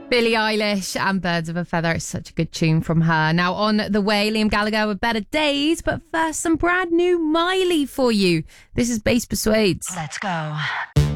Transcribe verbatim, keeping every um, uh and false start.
Billie Eilish and Birds of a Feather. It's such a good tune from her. Now on the way, Liam Gallagher with Better Days, but first some brand new Miley for you. This is Bass Persuades. Let's go.